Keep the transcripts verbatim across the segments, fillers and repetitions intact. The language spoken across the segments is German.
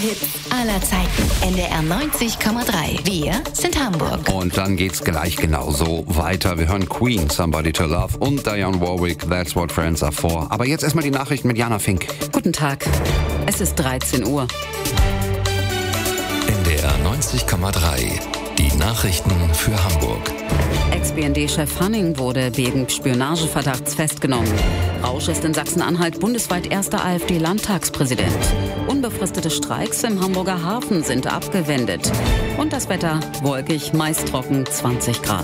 Hits aller Zeiten. N D R neunzig Komma drei. Wir sind Hamburg. Und dann geht's gleich genauso weiter. Wir hören Queen, Somebody to Love und Dionne Warwick, That's What Friends Are For. Aber jetzt erstmal die Nachrichten mit Jana Fink. Guten Tag. Es ist dreizehn Uhr. N D R neunzig Komma drei. Die Nachrichten für Hamburg. Ex-B N D-Chef Hanning wurde wegen Spionageverdachts festgenommen. Rausch ist in Sachsen-Anhalt bundesweit erster AfD-Landtagspräsident. Unbefristete Streiks im Hamburger Hafen sind abgewendet. Und das Wetter wolkig, meist trocken, zwanzig Grad.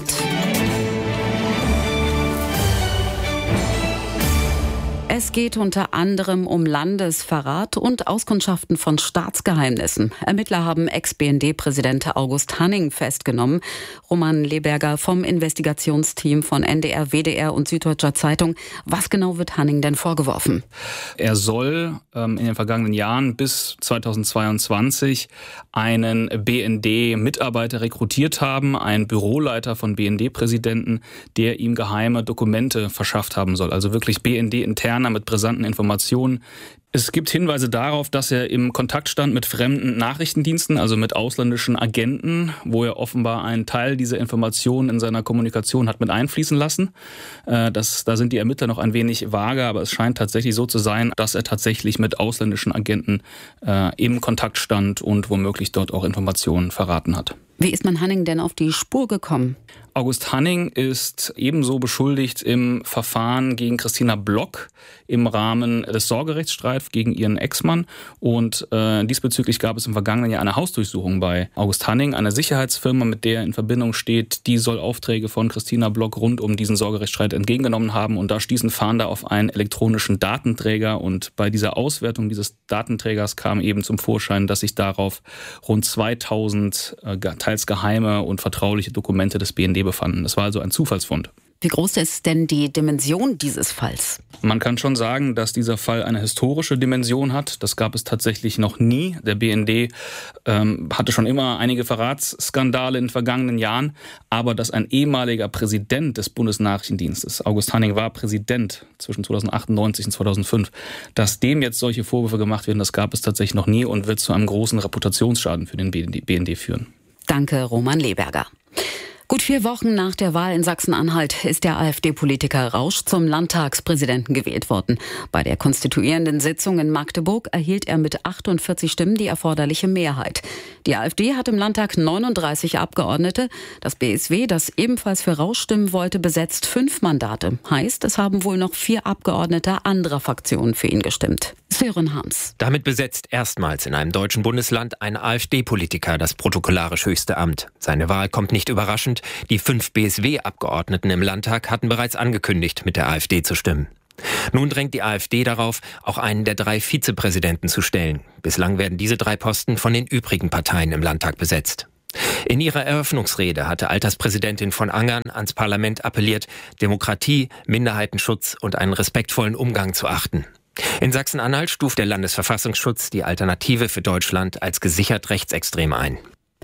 Es geht unter anderem um Landesverrat und Auskundschaften von Staatsgeheimnissen. Ermittler haben Ex-B N D-Präsident August Hanning festgenommen. Roman Leberger vom Investigationsteam von N D R, W D R und Süddeutscher Zeitung. Was genau wird Hanning denn vorgeworfen? Er soll ähm, in den vergangenen Jahren bis zweitausendzweiundzwanzig einen B N D-Mitarbeiter rekrutiert haben, einen Büroleiter von B N D-Präsidenten, der ihm geheime Dokumente verschafft haben soll. Also wirklich B N D-interner mit brisanten Informationen. Es gibt Hinweise darauf, dass er im Kontakt stand mit fremden Nachrichtendiensten, also mit ausländischen Agenten, wo er offenbar einen Teil dieser Informationen in seiner Kommunikation hat mit einfließen lassen. Das, da sind die Ermittler noch ein wenig vage, aber es scheint tatsächlich so zu sein, dass er tatsächlich mit ausländischen Agenten äh, im Kontakt stand und womöglich dort auch Informationen verraten hat. Wie ist man Hanning denn auf die Spur gekommen? August Hanning ist ebenso beschuldigt im Verfahren gegen Christina Block im Rahmen des Sorgerechtsstreits gegen ihren Ex-Mann. Und äh, diesbezüglich gab es im vergangenen Jahr eine Hausdurchsuchung bei August Hanning, eine Sicherheitsfirma, mit der er in Verbindung steht. Die soll Aufträge von Christina Block rund um diesen Sorgerechtsstreit entgegengenommen haben. Und da stießen Fahnder auf einen elektronischen Datenträger. Und bei dieser Auswertung dieses Datenträgers kam eben zum Vorschein, dass sich darauf rund zweitausend äh, teils geheime und vertrauliche Dokumente des B N D befanden. Das war also ein Zufallsfund. Wie groß ist denn die Dimension dieses Falls? Man kann schon sagen, dass dieser Fall eine historische Dimension hat. Das gab es tatsächlich noch nie. Der B N D ähm, hatte schon immer einige Verratsskandale in den vergangenen Jahren. Aber dass ein ehemaliger Präsident des Bundesnachrichtendienstes, August Hanning war Präsident zwischen zweitausendachtundneunzig und zweitausendfünf, dass dem jetzt solche Vorwürfe gemacht werden, das gab es tatsächlich noch nie und wird zu einem großen Reputationsschaden für den B N D führen. Danke, Roman Leberger. Gut vier Wochen nach der Wahl in Sachsen-Anhalt ist der AfD-Politiker Rausch zum Landtagspräsidenten gewählt worden. Bei der konstituierenden Sitzung in Magdeburg erhielt er mit achtundvierzig Stimmen die erforderliche Mehrheit. Die AfD hat im Landtag neununddreißig Abgeordnete. Das B S W, das ebenfalls für Rausch stimmen wollte, besetzt fünf Mandate. Heißt, es haben wohl noch vier Abgeordnete anderer Fraktionen für ihn gestimmt. Sören Harms. Damit besetzt erstmals in einem deutschen Bundesland ein AfD-Politiker das protokollarisch höchste Amt. Seine Wahl kommt nicht überraschend. Die fünf B S W-Abgeordneten im Landtag hatten bereits angekündigt, mit der AfD zu stimmen. Nun drängt die AfD darauf, auch einen der drei Vizepräsidenten zu stellen. Bislang werden diese drei Posten von den übrigen Parteien im Landtag besetzt. In ihrer Eröffnungsrede hatte Alterspräsidentin von Angern ans Parlament appelliert, Demokratie, Minderheitenschutz und einen respektvollen Umgang zu achten. In Sachsen-Anhalt stuft der Landesverfassungsschutz die Alternative für Deutschland als gesichert rechtsextrem ein.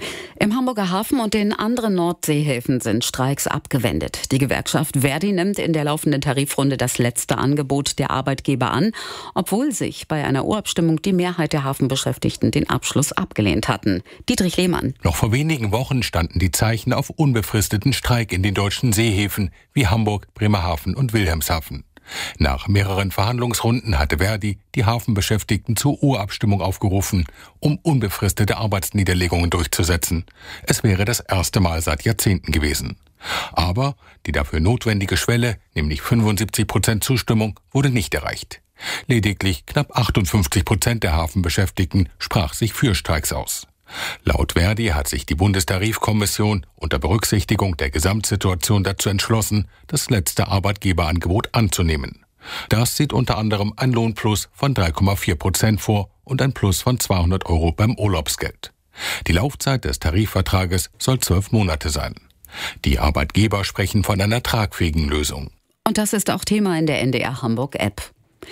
Im Hamburger Hafen und den anderen Nordseehäfen sind Streiks abgewendet. Die Gewerkschaft Verdi nimmt in der laufenden Tarifrunde das letzte Angebot der Arbeitgeber an, obwohl sich bei einer Urabstimmung die Mehrheit der Hafenbeschäftigten den Abschluss abgelehnt hatten. Dietrich Lehmann. Noch vor wenigen Wochen standen die Zeichen auf unbefristeten Streik in den deutschen Seehäfen wie Hamburg, Bremerhaven und Wilhelmshaven. Nach mehreren Verhandlungsrunden hatte Verdi die Hafenbeschäftigten zur Urabstimmung aufgerufen, um unbefristete Arbeitsniederlegungen durchzusetzen. Es wäre das erste Mal seit Jahrzehnten gewesen. Aber die dafür notwendige Schwelle, nämlich fünfundsiebzig Prozent Zustimmung, wurde nicht erreicht. Lediglich knapp achtundfünfzig Prozent der Hafenbeschäftigten sprach sich für Streiks aus. Laut Verdi hat sich die Bundestarifkommission unter Berücksichtigung der Gesamtsituation dazu entschlossen, das letzte Arbeitgeberangebot anzunehmen. Das sieht unter anderem ein Lohnplus von drei Komma vier Prozent vor und ein Plus von zweihundert Euro beim Urlaubsgeld. Die Laufzeit des Tarifvertrages soll zwölf Monate sein. Die Arbeitgeber sprechen von einer tragfähigen Lösung. Und das ist auch Thema in der N D R Hamburg App.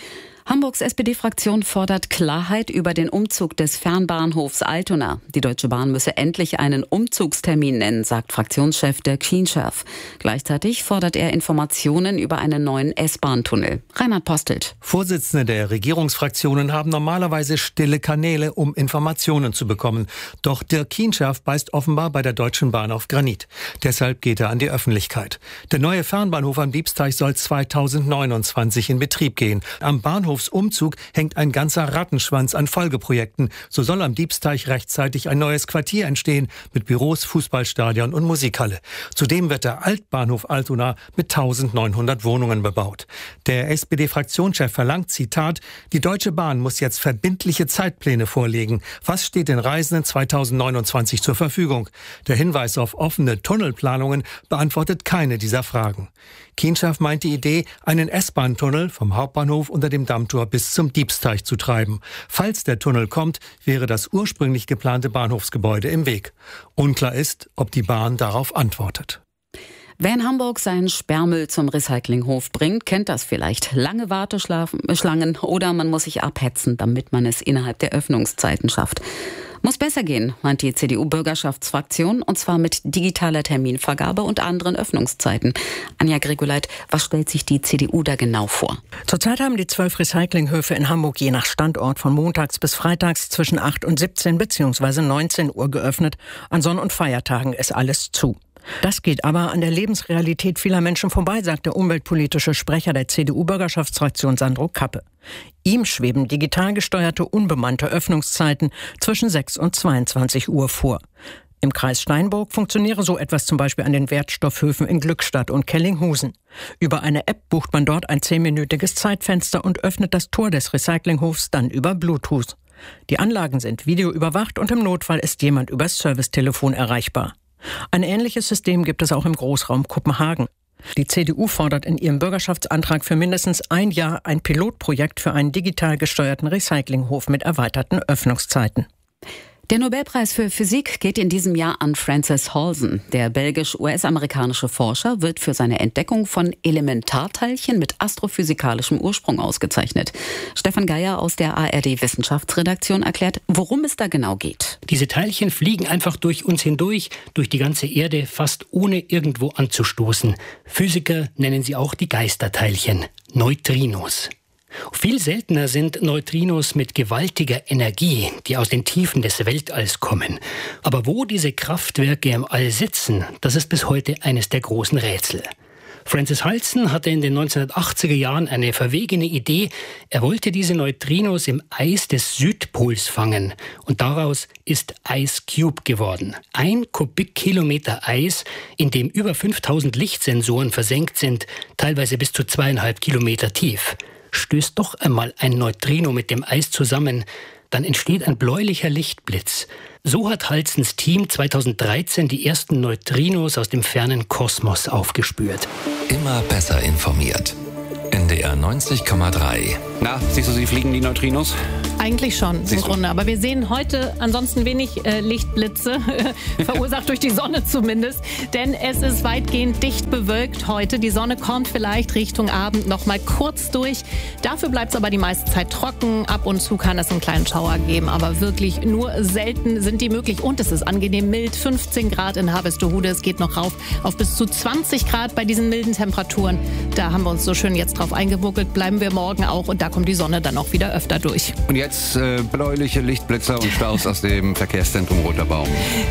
Hamburgs S P D-Fraktion fordert Klarheit über den Umzug des Fernbahnhofs Altona. Die Deutsche Bahn müsse endlich einen Umzugstermin nennen, sagt Fraktionschef Dirk Schienscherf. Gleichzeitig fordert er Informationen über einen neuen S-Bahn-Tunnel. Reinhard Postelt. Vorsitzende der Regierungsfraktionen haben normalerweise stille Kanäle, um Informationen zu bekommen. Doch Dirk Schienscherf beißt offenbar bei der Deutschen Bahn auf Granit. Deshalb geht er an die Öffentlichkeit. Der neue Fernbahnhof am Diebsteich soll zweitausendneunundzwanzig in Betrieb gehen. Am Bahnhof Umzug hängt ein ganzer Rattenschwanz an Folgeprojekten. So soll am Diebsteich rechtzeitig ein neues Quartier entstehen mit Büros, Fußballstadion und Musikhalle. Zudem wird der Altbahnhof Altona mit eintausendneunhundert Wohnungen bebaut. Der S P D-Fraktionschef verlangt, Zitat, die Deutsche Bahn muss jetzt verbindliche Zeitpläne vorlegen. Was steht den Reisenden zweitausendneunundzwanzig zur Verfügung? Der Hinweis auf offene Tunnelplanungen beantwortet keine dieser Fragen. Schienscherf meint die Idee, einen S-Bahn-Tunnel vom Hauptbahnhof unter dem Dammtor bis zum Diebsteich zu treiben. Falls der Tunnel kommt, wäre das ursprünglich geplante Bahnhofsgebäude im Weg. Unklar ist, ob die Bahn darauf antwortet. Wer in Hamburg seinen Sperrmüll zum Recyclinghof bringt, kennt das vielleicht. Lange Warteschlangen oder man muss sich abhetzen, damit man es innerhalb der Öffnungszeiten schafft. Muss besser gehen, meint die C D U-Bürgerschaftsfraktion, und zwar mit digitaler Terminvergabe und anderen Öffnungszeiten. Anja Grigoleit, was stellt sich die C D U da genau vor? Zurzeit haben die zwölf Recyclinghöfe in Hamburg je nach Standort von montags bis freitags zwischen acht und siebzehn bzw. neunzehn Uhr geöffnet. An Sonn- und Feiertagen ist alles zu. Das geht aber an der Lebensrealität vieler Menschen vorbei, sagt der umweltpolitische Sprecher der C D U-Bürgerschaftsfraktion Sandro Kappe. Ihm schweben digital gesteuerte, unbemannte Öffnungszeiten zwischen sechs und zweiundzwanzig Uhr vor. Im Kreis Steinburg funktioniere so etwas zum Beispiel an den Wertstoffhöfen in Glückstadt und Kellinghusen. Über eine App bucht man dort ein zehnminütiges Zeitfenster und öffnet das Tor des Recyclinghofs dann über Bluetooth. Die Anlagen sind videoüberwacht und im Notfall ist jemand übers Servicetelefon erreichbar. Ein ähnliches System gibt es auch im Großraum Kopenhagen. Die C D U fordert in ihrem Bürgerschaftsantrag für mindestens ein Jahr ein Pilotprojekt für einen digital gesteuerten Recyclinghof mit erweiterten Öffnungszeiten. Der Nobelpreis für Physik geht in diesem Jahr an Francis Halsen. Der belgisch-U S-amerikanische Forscher wird für seine Entdeckung von Elementarteilchen mit astrophysikalischem Ursprung ausgezeichnet. Stefan Geier aus der A R D-Wissenschaftsredaktion erklärt, worum es da genau geht. Diese Teilchen fliegen einfach durch uns hindurch, durch die ganze Erde, fast ohne irgendwo anzustoßen. Physiker nennen sie auch die Geisterteilchen, Neutrinos. Viel seltener sind Neutrinos mit gewaltiger Energie, die aus den Tiefen des Weltalls kommen. Aber wo diese Kraftwerke im All sitzen, das ist bis heute eines der großen Rätsel. Francis Halsen hatte in den neunzehnhundertachtziger Jahren eine verwegene Idee. Er wollte diese Neutrinos im Eis des Südpols fangen. Und daraus ist Ice Cube geworden. Ein Kubikkilometer Eis, in dem über fünftausend Lichtsensoren versenkt sind, teilweise bis zu zweieinhalb Kilometer tief. Stößt doch einmal ein Neutrino mit dem Eis zusammen, dann entsteht ein bläulicher Lichtblitz. So hat Halsens Team zweitausenddreizehn die ersten Neutrinos aus dem fernen Kosmos aufgespürt. Immer besser informiert. N D R neunzig Komma drei. Na, siehst du, sie fliegen, die Neutrinos? Eigentlich schon, Siehst im Grunde. du? Aber wir sehen heute ansonsten wenig äh, Lichtblitze, verursacht durch die Sonne zumindest. Denn es ist weitgehend dicht bewölkt heute. Die Sonne kommt vielleicht Richtung Abend noch mal kurz durch. Dafür bleibt es aber die meiste Zeit trocken. Ab und zu kann es einen kleinen Schauer geben. Aber wirklich nur selten sind die möglich. Und es ist angenehm mild. fünfzehn Grad in Harvestehude. Es geht noch rauf auf bis zu zwanzig Grad bei diesen milden Temperaturen. Da haben wir uns so schön jetzt drauf eingebuckelt. Bleiben wir morgen auch. Und da kommt die Sonne dann auch wieder öfter durch. Und jetzt äh, bläuliche Lichtblitzer und Staus aus dem Verkehrszentrum Roter Baum.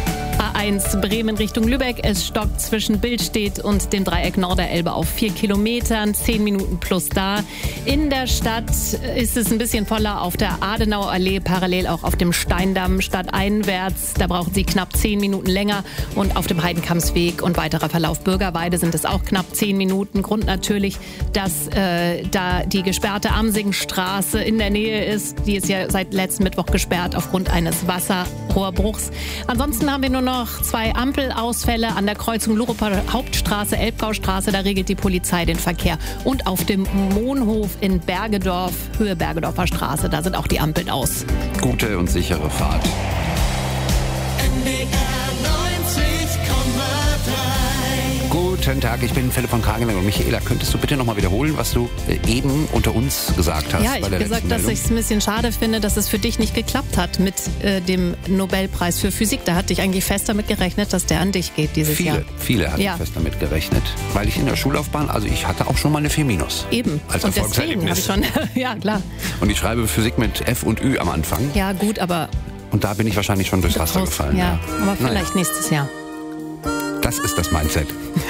A eins Bremen Richtung Lübeck. Es stockt zwischen Billstedt und dem Dreieck Norderelbe auf vier Kilometern. Zehn Minuten plus da. In der Stadt ist es ein bisschen voller auf der Adenauer Allee, parallel auch auf dem Steindamm stadteinwärts. Da brauchen Sie knapp zehn Minuten länger. Und auf dem Heidenkampsweg und weiterer Verlauf Bürgerweide sind es auch knapp zehn Minuten. Grund natürlich, dass äh, da die gesperrte Amsingstraße in der Nähe ist. Die ist ja seit letzten Mittwoch gesperrt aufgrund eines Wasserrohrbruchs. Ansonsten haben wir nur noch noch zwei Ampelausfälle an der Kreuzung Luruper Hauptstraße, Elbgaustraße. Da regelt die Polizei den Verkehr. Und auf dem Mohnhof in Bergedorf, Höhe Bergedorfer Straße, da sind auch die Ampeln aus. Gute und sichere Fahrt. N D R neunzig Komma drei. Gute schönen Tag. Ich bin Philipp von Kragenberg und Michaela, könntest du bitte nochmal wiederholen, was du äh, eben unter uns gesagt hast? Ja, ich habe gesagt, dass ich es ein bisschen schade finde, dass es für dich nicht geklappt hat mit äh, dem Nobelpreis für Physik. Da hatte ich eigentlich fest damit gerechnet, dass der an dich geht dieses viele, Jahr. Viele hatten ja. fest damit gerechnet, weil ich in der Schullaufbahn, also ich hatte auch schon mal eine vier minus. Eben. Als und deswegen habe ich schon, ja klar. Und ich schreibe Physik mit F und Ü am Anfang. Ja gut, aber... Und da bin ich wahrscheinlich schon durchs Raster gefallen. Ja, ja. aber vielleicht naja. nächstes Jahr. Das ist das Mindset.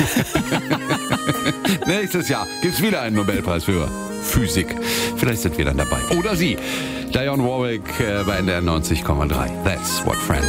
Nächstes Jahr gibt es wieder einen Nobelpreis für Physik. Vielleicht sind wir dann dabei. Oder Sie. Dionne Warwick äh, bei N D R neunzig Komma drei. That's what friends